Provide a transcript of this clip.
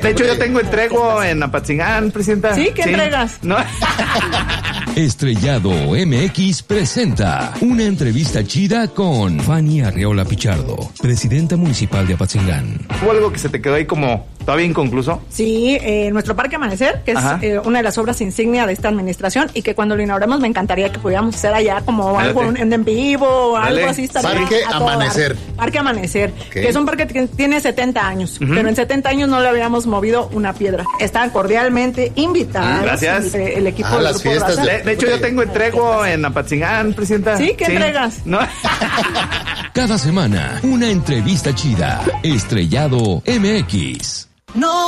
De hecho, yo tengo entrego en Apatzingán, presidenta. ¿Sí? ¿Qué entregas? ¿No? Estrellado MX presenta una entrevista chida con Fanny Arreola Pichardo, presidenta municipal de Apatzingán. ¿Hubo algo que se te quedó ahí como todavía inconcluso? Sí, nuestro Parque Amanecer, que es una de las obras insignia de esta administración, y que cuando lo inauguremos me encantaría que pudiéramos hacer allá como algo en vivo o algo así. Parque Amanecer. Parque Amanecer, que es un parque que tiene 70 años, pero en 70 años no le habíamos movido una piedra. Están cordialmente invitados. Gracias. El equipo del las Grupo fiestas Raza. De hecho, yo tengo entrego en Apatzingán, presidenta. ¿Sí? ¿Qué entregas? ¿No? Cada semana, una entrevista chida. Estrellado MX. No.